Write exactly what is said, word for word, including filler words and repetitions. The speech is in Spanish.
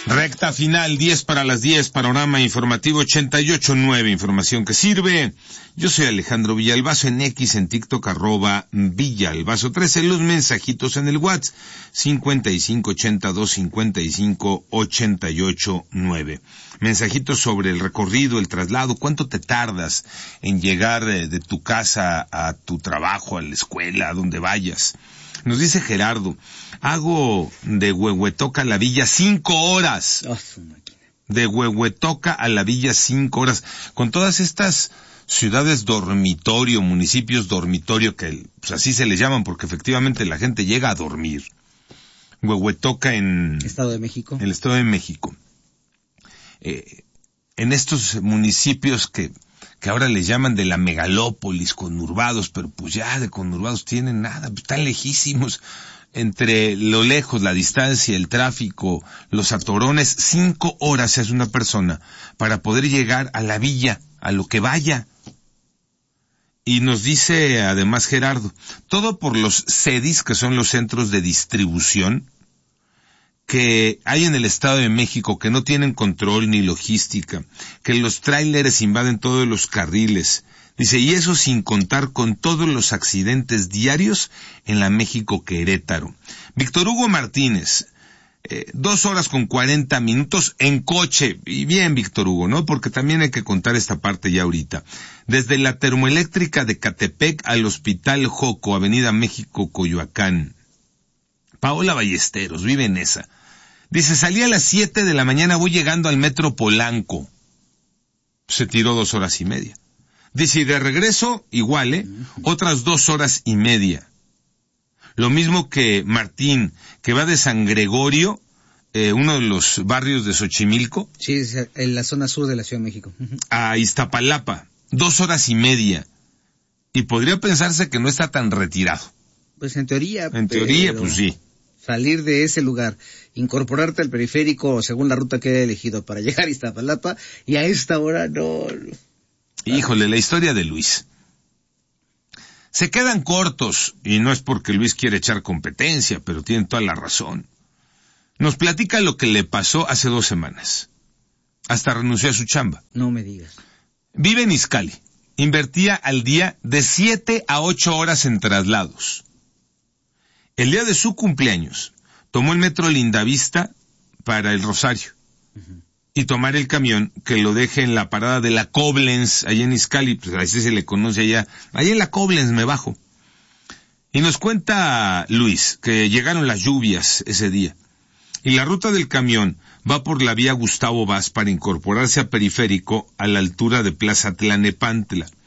Recta final, diez para las diez, panorama informativo ochenta y ocho nueve, información que sirve. Yo soy Alejandro Villalbazo, en X, en TikTok, arroba Villalbazo trece, los mensajitos en el WhatsApp, cincuenta y cinco ochenta y dos cincuenta y cinco ochenta y ocho nueve. Mensajitos sobre el recorrido, el traslado, cuánto te tardas en llegar de, de tu casa a tu trabajo, a la escuela, a donde vayas. Nos dice Gerardo, hago de Huehuetoca a la Villa cinco horas. Oh, su máquina. De Huehuetoca a la Villa cinco horas. Con todas estas ciudades dormitorio, municipios dormitorio, que pues así se les llaman porque efectivamente la gente llega a dormir. Huehuetoca en... Estado de México. El Estado de México. Eh, en estos municipios que... que ahora les llaman de la megalópolis, conurbados, pero pues ya de conurbados tienen nada, pues están lejísimos. Entre lo lejos, la distancia, el tráfico, los atorones, cinco horas se hace una persona para poder llegar a la villa, a lo que vaya. Y nos dice además Gerardo, todo por los C E D I S, que son los centros de distribución, que hay en el Estado de México, que no tienen control ni logística, que los tráileres invaden todos los carriles. Dice, y eso sin contar con todos los accidentes diarios en la México Querétaro. Víctor Hugo Martínez, eh, dos horas con cuarenta minutos en coche. Y bien, Víctor Hugo, ¿no? Porque también hay que contar esta parte ya ahorita. Desde la termoeléctrica de Catepec al Hospital Joco, Avenida México, Coyoacán. Paola Ballesteros, vive en esa. Dice, salí a las siete de la mañana, voy llegando al Metro Polanco. Se tiró dos horas y media. Dice, y de regreso, igual, ¿eh? Otras dos horas y media. Lo mismo que Martín, que va de San Gregorio, eh, uno de los barrios de Xochimilco. Sí, es en la zona sur de la Ciudad de México. A Iztapalapa. Dos horas y media. Y podría pensarse que no está tan retirado. Pues en teoría. En teoría, pues sí. Salir de ese lugar, incorporarte al periférico según la ruta que haya elegido para llegar a Iztapalapa, y a esta hora no... Híjole, la historia de Luis. Se quedan cortos, y no es porque Luis quiere echar competencia, pero tiene toda la razón. Nos platica lo que le pasó hace dos semanas. Hasta renunció a su chamba. No me digas. Vive en Izcalli. Invertía al día de siete a ocho horas en traslados. El día de su cumpleaños, tomó el metro Lindavista para el Rosario. Uh-huh. Y tomar el camión que lo deje en la parada de la Koblenz, allá en Izcalli, pues así se le conoce allá. Allá en la Koblenz me bajo. Y nos cuenta Luis que llegaron las lluvias ese día. Y la ruta del camión va por la vía Gustavo Vaz para incorporarse a Periférico a la altura de Plaza Tlanepantla.